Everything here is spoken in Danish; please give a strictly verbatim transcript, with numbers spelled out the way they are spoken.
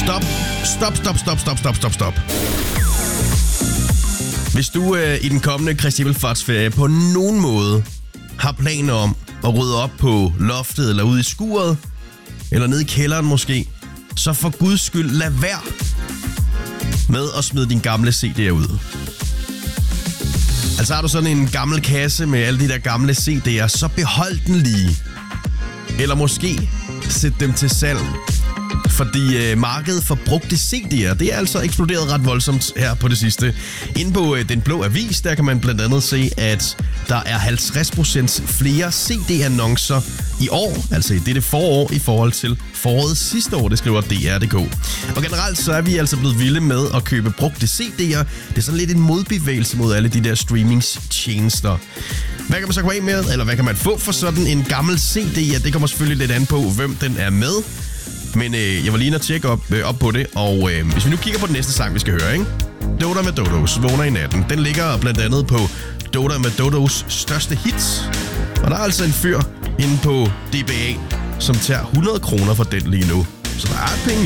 Stop, stop, stop, stop, stop, stop, stop, stop. Hvis du øh, i den kommende Kristi Himmelfartsferie på nogen måde har planer om at rydde op på loftet eller ude i skuret, eller nede i kælderen måske, så for guds skyld lad være med at smide din gamle C D'er ud. Altså har du sådan en gammel kasse med alle de der gamle C D'er, så behold den lige. Eller måske sæt dem til salg. Fordi øh, markedet for brugte C D'er, det er altså eksploderet ret voldsomt her på det sidste. Inde på øh, Den Blå Avis, der kan man blandt andet se, at der er halvtreds procent flere C D-annoncer i år, altså i dette forår, i forhold til foråret sidste år, det skriver D R punktum D K. Og generelt så er vi altså blevet vilde med at købe brugte C D'er. Det er sådan lidt en modbevægelse mod alle de der streamingstjenester. Hvad kan man så gå af med, eller hvad kan man få for sådan en gammel C D? Ja, det kommer selvfølgelig lidt an på, hvem den er med. Men øh, jeg var lige inde og tjekke op, øh, op på det, og øh, hvis vi nu kigger på den næste sang, vi skal høre, ikke? Doda med Dodos, Vågner i natten. Den ligger blandt andet på Doda med Dodos største hits. Og der er altså en fyr inde på D B A, som tager hundrede kroner for den lige nu. Så der er penge